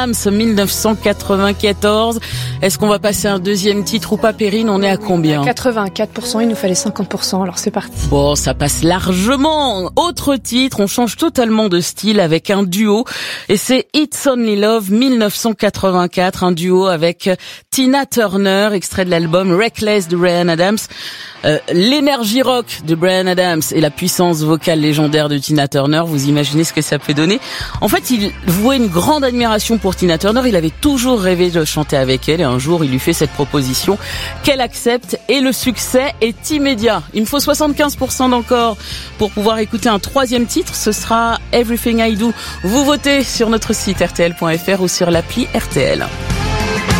1994. Est-ce qu'on va passer un deuxième titre ou pas, Perrine? On est à combien? 84%, il nous fallait 50%, alors c'est parti. Bon, ça passe largement. Autre titre, on change totalement de style avec un duo. Et c'est It's Only Love 1984, un duo avec Tina Turner, extrait de l'album Reckless de Bryan Adams. L'énergie rock de Bryan Adams et la puissance vocale légendaire de Tina Turner, vous imaginez ce que ça peut donner? En fait, il vouait une grande admiration pour Tina Turner, il avait toujours rêvé de chanter avec elle et un jour il lui fait cette proposition qu'elle accepte et le succès est immédiat. Il me faut 75% d'encore pour pouvoir écouter un troisième titre, ce sera Everything I Do. Vous votez sur notre site rtl.fr ou sur l'appli RTL.